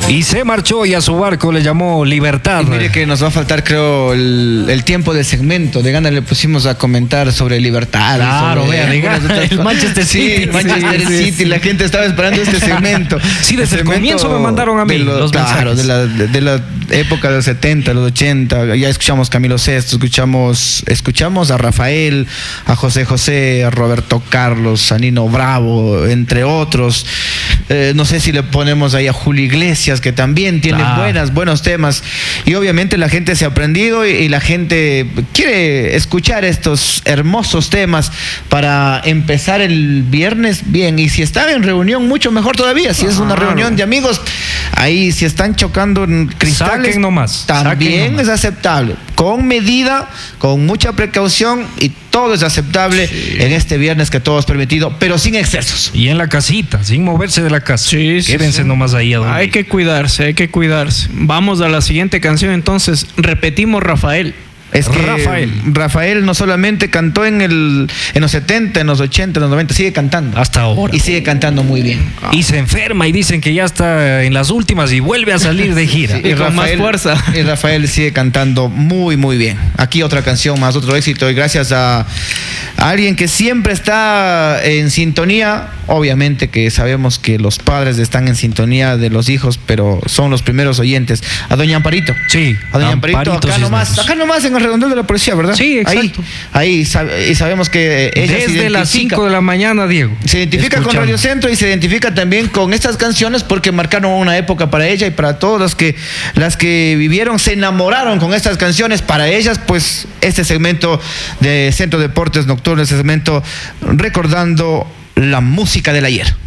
Y se marchó y a su barco le llamó Libertad. Y mire que nos va a faltar, creo, el tiempo del segmento. De gana le pusimos a comentar sobre Libertad. Claro, sobre vea, diga, el Manchester City. Sí, Manchester City. La gente estaba esperando este segmento. Sí, desde el comienzo me mandaron a mí los claro, de la época de los 70, los 80. Ya escuchamos Camilo Sesto, escuchamos a Rafael, a José José, a Roberto Carlos, a Nino Bravo, entre otros. No sé si le ponemos ahí a Julio Iglesias, que también tiene buenos temas. Y obviamente la gente se ha aprendido y la gente quiere escuchar estos hermosos temas para empezar el viernes bien. Y si están en reunión, mucho mejor todavía. Si es una reunión de amigos, ahí si están chocando en cristales, saquen nomás, también es aceptable. Con medida, con mucha precaución, y todo es aceptable en este viernes, que todo es permitido, pero sin excesos. Y en la casita, sin moverse de la casa. Quédense nomás ahí a dormir. Hay que cuidarse, hay que cuidarse. Vamos a la siguiente canción entonces. Repetimos Rafael. Es que Rafael no solamente cantó en los 70, en los 80, en los 90, sigue cantando. Hasta ahora. Y sigue cantando muy bien. Y se enferma y dicen que ya está en las últimas y vuelve a salir de gira. Sí, y con más fuerza. Y Rafael sigue cantando muy, muy bien. Aquí otra canción más, otro éxito. Y gracias a alguien que siempre está en sintonía. Obviamente que sabemos que los padres están en sintonía de los hijos, pero son los primeros oyentes. A doña Amparito. Sí. A doña Amparito, acá nomás en el redondel de la policía, ¿verdad? Sí, exacto. Ahí sabemos que ella desde las 5 de la mañana, Diego. Se identifica con Radio Centro y se identifica también con estas canciones porque marcaron una época para ella y para todas las que vivieron, se enamoraron con estas canciones. Para ellas, pues, este segmento de Centro Deportes Nocturno, este segmento recordando la música del ayer.